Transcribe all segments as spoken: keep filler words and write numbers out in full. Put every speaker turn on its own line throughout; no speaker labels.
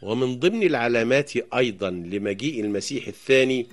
ومن ضمن العلامات أيضا لمجيء المسيح الثاني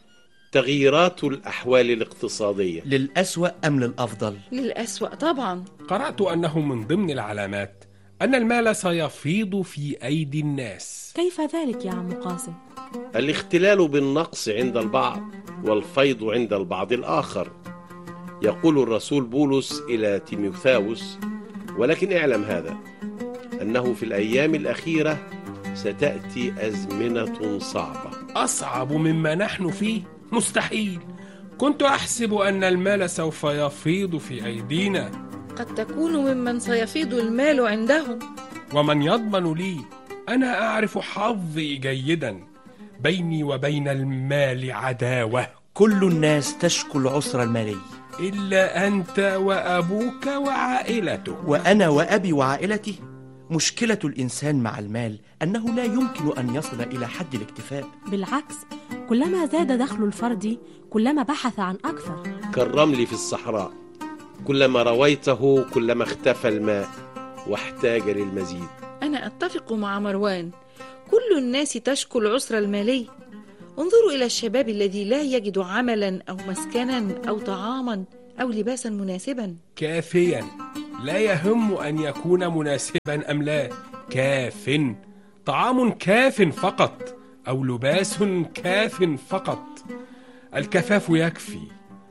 تغييرات الأحوال الاقتصادية.
للأسوأ أم للأفضل؟
للأسوأ طبعا.
قرأت أنه من ضمن العلامات أن المال سيفيض في أيدي الناس.
كيف ذلك يا عم قاسم؟
الاختلال بالنقص عند البعض والفيض عند البعض الآخر. يقول الرسول بولس إلى تيموثاوس: ولكن اعلم هذا، أنه في الأيام الأخيرة ستأتي أزمنة صعبة.
أصعب مما نحن فيه؟ مستحيل. كنت أحسب أن المال سوف يفيض في أيدينا.
قد تكون ممن سيفيض المال عندهم.
ومن يضمن لي؟ أنا أعرف حظي جيدا. بيني وبين المال عداوة.
كل الناس تشكو العسر المالي
إلا أنت وأبوك وعائلته.
وأنا وأبي وعائلتي؟ مشكلة الإنسان مع المال أنه لا يمكن أن يصل إلى حد الاكتفاء.
بالعكس، كلما زاد دخل الفرد كلما بحث عن أكثر.
كالرمل في الصحراء، كلما رويته كلما اختفى الماء واحتاج للمزيد.
أنا أتفق مع مروان، كل الناس تشكو العسر المالي. انظروا إلى الشباب الذي لا يجد عملا أو مسكنا أو طعاما أو لباسا مناسبا.
كافيا، لا يهم أن يكون مناسبا أم لا، كاف. طعام كاف فقط أو لباس كاف فقط. الكفاف يكفي،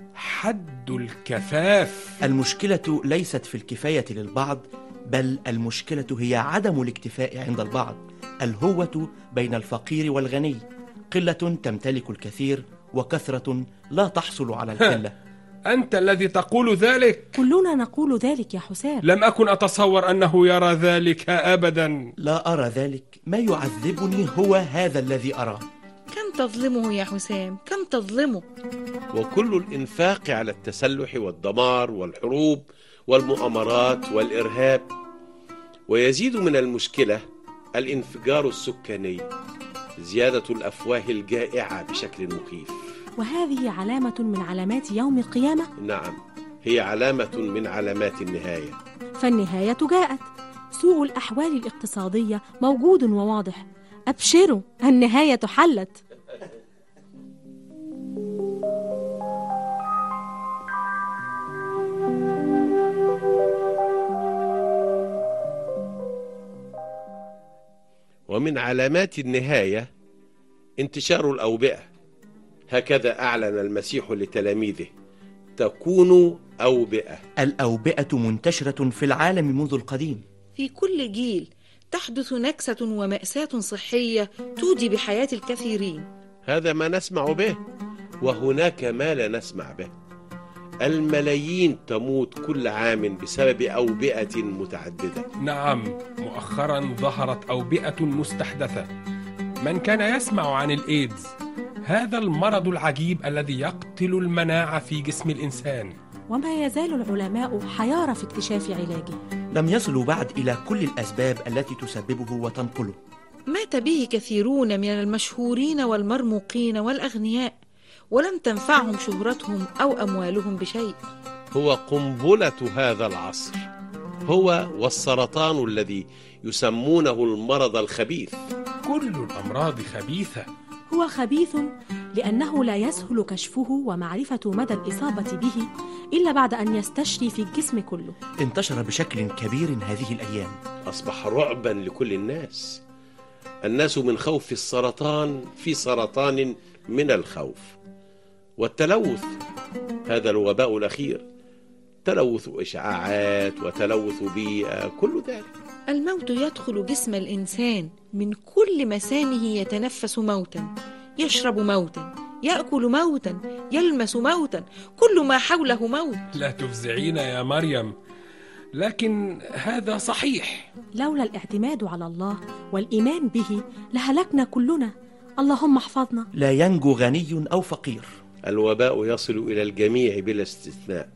حد الكفاف.
المشكلة ليست في الكفاية للبعض، بل المشكلة هي عدم الاكتفاء عند البعض. الهوة بين الفقير والغني، قلة تمتلك الكثير وكثرة لا تحصل على القلة.
أنت الذي تقول ذلك؟
كلنا نقول ذلك يا حسام.
لم أكن أتصور أنه يرى ذلك أبدا.
لا أرى ذلك، ما يعذبني هو هذا الذي أراه.
كم تظلمه يا حسام، كم تظلمه.
وكل الإنفاق على التسلح والدمار والحروب والمؤامرات والإرهاب. ويزيد من المشكلة الانفجار السكاني، زيادة الأفواه الجائعة بشكل مخيف.
وهذه علامة من علامات يوم القيامة؟
نعم، هي علامة من علامات النهاية.
فالنهاية جاءت. سوء الأحوال الاقتصادية موجود وواضح. أبشروا، النهاية حلت.
ومن علامات النهاية انتشار الأوبئة. هكذا أعلن المسيح لتلاميذه: تكون أوبئة.
الأوبئة منتشرة في العالم منذ القديم.
في كل جيل تحدث نكسة ومأساة صحية تودي بحياة الكثيرين.
هذا ما نسمع به، وهناك ما لا نسمع به. الملايين تموت كل عام بسبب أوبئة متعددة.
نعم، مؤخرا ظهرت أوبئة مستحدثة. من كان يسمع عن الإيدز، هذا المرض العجيب الذي يقتل المناعة في جسم الإنسان،
وما يزال العلماء حيارى في اكتشاف علاجه.
لم يصلوا بعد إلى كل الأسباب التي تسببه وتنقله.
مات به كثيرون من المشهورين والمرموقين والأغنياء، ولم تنفعهم شهرتهم أو أموالهم بشيء.
هو قنبلة هذا العصر، هو والسرطان الذي يسمونه المرض الخبيث.
كل الأمراض خبيثة.
هو خبيث لأنه لا يسهل كشفه ومعرفة مدى الإصابة به إلا بعد أن يستشري في الجسم كله.
انتشر بشكل كبير هذه الأيام.
أصبح رعبا لكل الناس. الناس من خوف السرطان في سرطان من الخوف. والتلوث، هذا الوباء الأخير، تلوث إشعاعات وتلوث بيئة، كل ذلك.
الموت يدخل جسم الإنسان من كل مسامه، يتنفس موتا، يشرب موتا، يأكل موتا، يلمس موتا، كل ما حوله موت.
لا تفزعينا يا مريم، لكن هذا صحيح.
لولا الاعتماد على الله والإيمان به لهلكنا كلنا. اللهم احفظنا.
لا ينجو غني أو فقير.
الوباء يصل إلى الجميع بلا استثناء.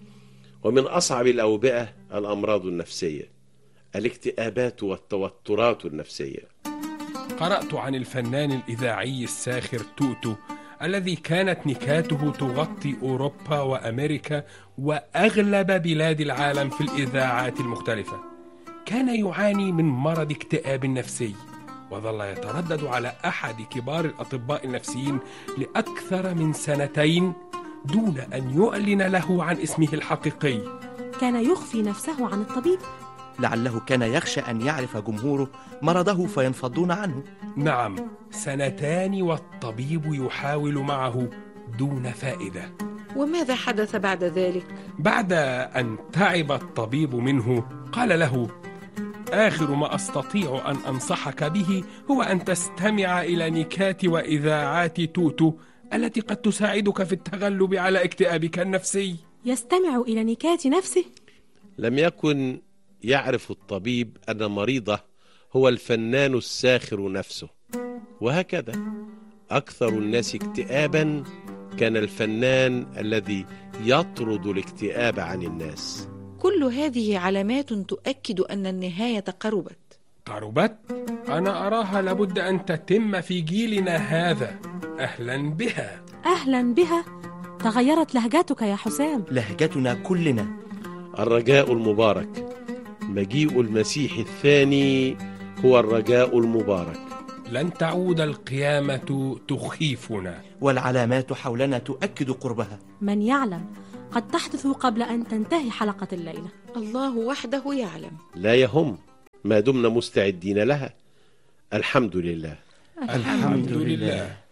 ومن أصعب الأوبئة الأمراض النفسية، الاكتئابات والتوترات النفسية.
قرأت عن الفنان الإذاعي الساخر توتو الذي كانت نكاته تغطي أوروبا وأمريكا وأغلب بلاد العالم في الإذاعات المختلفة. كان يعاني من مرض اكتئاب نفسي، وظل يتردد على أحد كبار الأطباء النفسيين لأكثر من سنتين دون أن يعلن له عن اسمه الحقيقي.
كان يخفي نفسه عن الطبيب؟
لعله كان يخشى أن يعرف جمهوره مرضه فينفضون عنه.
نعم، سنتان والطبيب يحاول معه دون فائدة.
وماذا حدث بعد ذلك؟
بعد أن تعب الطبيب منه قال له: آخر ما أستطيع أن أنصحك به هو أن تستمع إلى نكات وإذاعات توتو التي قد تساعدك في التغلب على اكتئابك النفسي.
يستمع إلى نكات نفسه؟
لم يكن يعرف الطبيب أن مريضه هو الفنان الساخر نفسه، وهكذا أكثر الناس اكتئابا كان الفنان الذي يطرد الاكتئاب عن الناس.
كل هذه علامات تؤكد أن النهاية قربت.
قربت؟ أنا أراها لابد أن تتم في جيلنا هذا. أهلا بها.
أهلا بها؟ تغيرت لهجتك يا حسام.
لهجتنا كلنا.
الرجاء المبارك، مجيء المسيح الثاني هو الرجاء المبارك.
لن تعود القيامة تخيفنا،
والعلامات حولنا تؤكد قربها.
من يعلم، قد تحدث قبل أن تنتهي حلقة الليلة.
الله وحده يعلم.
لا يهم ما دمنا مستعدين لها. الحمد لله.
الحمد لله.